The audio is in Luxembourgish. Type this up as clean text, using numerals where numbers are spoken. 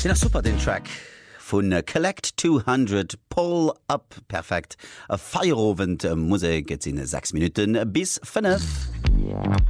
Den super den Track vun Collect 200 Pull up perfekt. Feierowend Musik sinn 6 Minuten bis 5.